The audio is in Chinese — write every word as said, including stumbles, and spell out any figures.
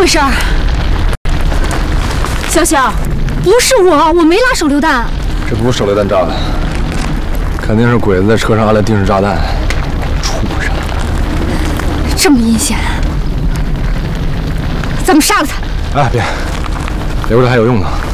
回事？小小，不是我，我没拉手榴弹。 这不是手榴弹炸的，肯定是鬼子在车上安了定时炸弹。畜生！ 这么阴险，咱们杀了他！ 哎，别，留着还有用呢。